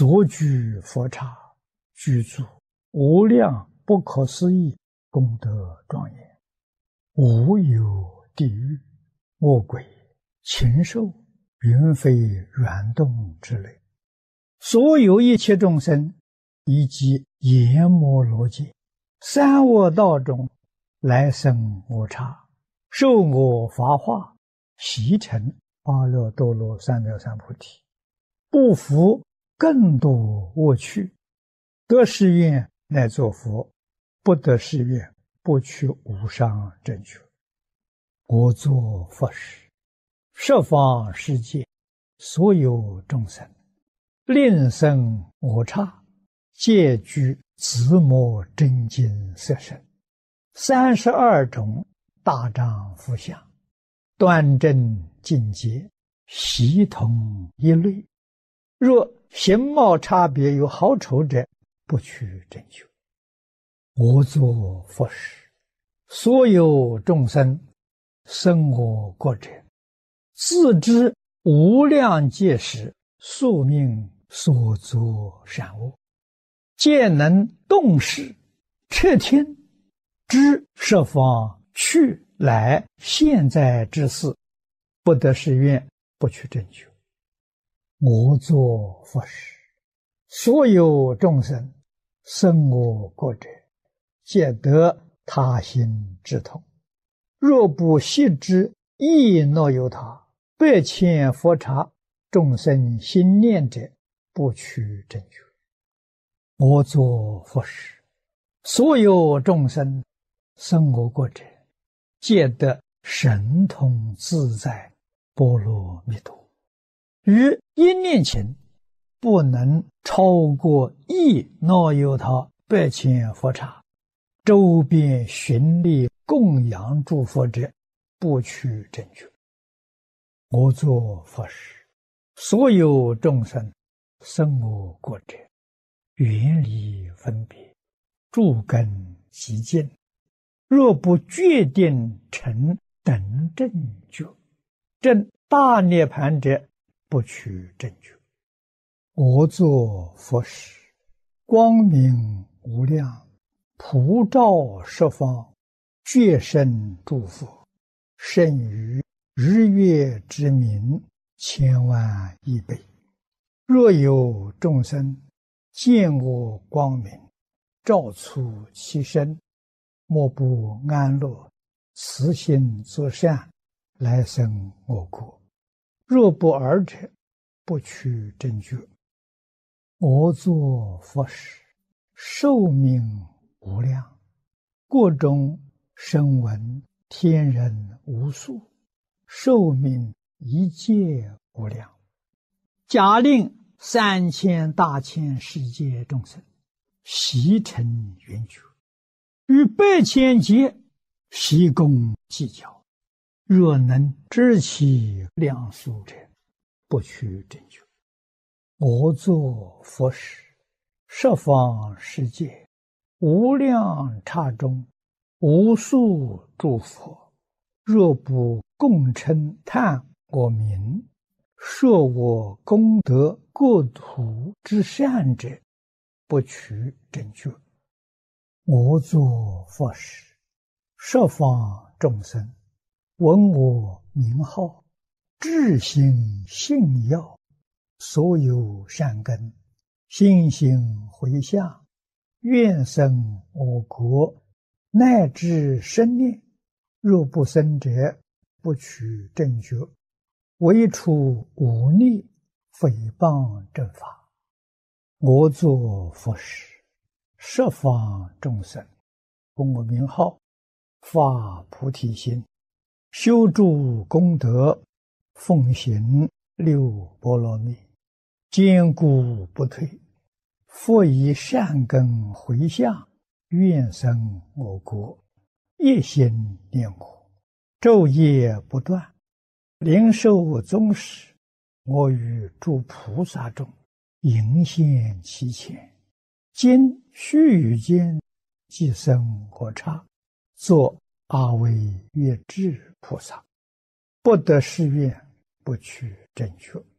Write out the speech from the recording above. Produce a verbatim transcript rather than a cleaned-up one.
所居佛刹，具足无量不可思议功德庄严，无有地狱、恶鬼、禽兽、云飞软动之类，所有一切众生，以及阎摩罗界、三恶道中来生我刹，受我法化，习成阿耨多罗三藐三菩提，不服更多恶趣，得誓愿乃作佛，不得誓愿不取无上正觉。我作佛时，十方世界所有众生，令生我刹，皆具自摩真经色身，三十二种大丈夫相，端正净洁，悉同一类。若形貌差别有好丑者，不取正觉。我作佛时，所有众生生我国者，自知无量劫时宿命所作善恶，皆能动识彻听，知十方去来现在之事，不得誓愿不取正觉。我作佛时，所有众生生我国者，皆得他心之通。若不悉知亦若有他，百千佛刹众生心念者，不取正觉。我作佛时，所有众生生我国者，皆得神通自在波罗蜜多。于一念前，不能超过一若有他百千佛刹，周边寻力供养诸佛者，不取正觉。我作佛时，所有众生生我国者，远离分别，诸根极净，若不决定成等正觉，证大涅盘者，不取正觉。我作佛时，光明无量，普照十方，觉生诸佛，胜于日月之明千万亿倍。若有众生见我光明，照出其身，莫不安乐，慈心作善，来生我国。若不尔者，不取正觉。我作佛时，寿命无量，国中声闻天人无数，寿命一界无量。假令三千大千世界众生悉成圆觉，于百千劫悉共计较，若能知其量数者，不取正觉。我作佛时，十方世界无量刹中，无数诸佛，若不共称叹我名，说我功德国土之善者，不取正觉。我作佛时，十方众生闻我名号，至心信要，所有善根心行回向，愿生我国，乃至生念，若不生者，不取正觉。唯除忤逆诽谤正法。我作佛时，十方众生闻我名号，发菩提心，修诸功德，奉行六波罗蜜，坚固不退，复以善根回向，愿生我国，一心念我，昼夜不断，灵受宗室，我与诸菩萨中迎现其前，今须臾间即生我刹，作阿惟越致菩萨，不得誓愿，不取正觉。